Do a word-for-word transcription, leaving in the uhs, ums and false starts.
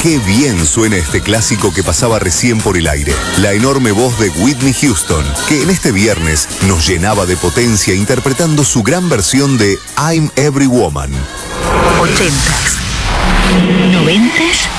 Qué bien suena este clásico que pasaba recién por el aire. La enorme voz de Whitney Houston, que en este viernes nos llenaba de potencia interpretando su gran versión de I'm Every Woman. ochentas, noventas